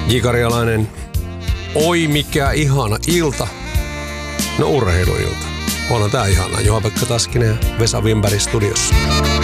Jikarialainen, oi mikä ihana ilta. No urheiluilta. Onhan tää ihana. Juha-Pekka Taskinen ja Vesa Wimberg studiossa.